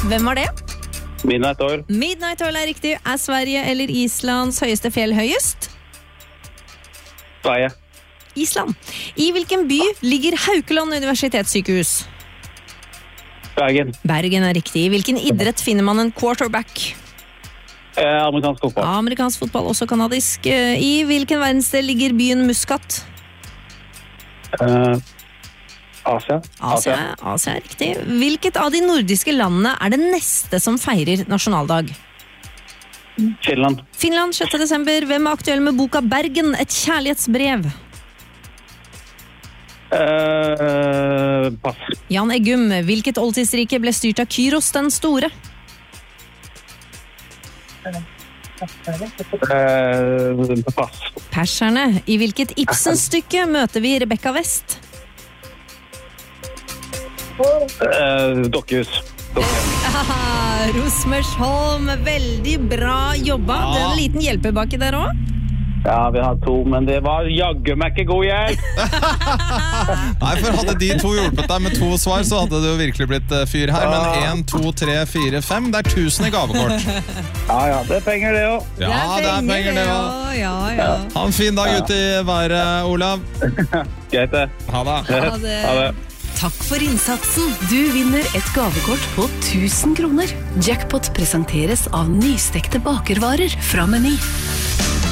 Hvem var det? Midnight Oil. Midnight Oil er riktig. Er Sverige eller Islands høyeste fjell høyest? Sverige. Island. I hvilken by ligger Haukeland universitetssykehus? Bergen. Bergen er riktig. I hvilken idrett finner man en quarterback? Amerikansk fotball. Amerikansk fotball, også kanadisk. I hvilken verdensdel ligger byen Muscat? Asia. Asia er riktig. Hvilket av de nordiske landene er det neste som feirer nasjonaldag? Finland. Finland, 6. desember. Hvem er aktuell med boka Bergen, et kjærlighetsbrev? Pass. Jan Eggum, hvilket oldtidsrike ble styrt av Kyros den store? Pass. Perserne. I hvilket Ibsen-stykke møter vi Rebecca West? Dokkehus. Rosmersholm, veldig bra jobba. Det er en liten hjelpebakke der også. Ja, vi har 2, men det var jaggu meg ikke god hjelp. Nei, for hadde de 2 hjulpet deg med 2 svar, så hadde det jo virkelig blitt fyr her. Men 1, 2, 3, 4, 5, det er 1000 i gavekort. Ja, det er penger det også. Ja, det er penger det også. Ja. Ha en fin dag ute i været, Olav. Greit det. Ha det. Ha det. Takk for innsatsen. Du vinner et gavekort på 1000 kroner. Jackpot presenteres av nystekte bakervarer fra Meny.